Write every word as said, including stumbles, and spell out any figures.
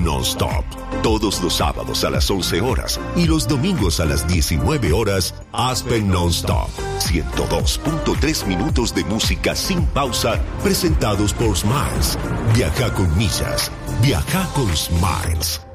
Non-Stop. Todos los sábados a las once horas y los domingos a las diecinueve horas, Aspen Non-Stop. ciento dos punto tres minutos de música sin pausa, presentados por Smiles. Viaja con millas. Viaja con Smiles.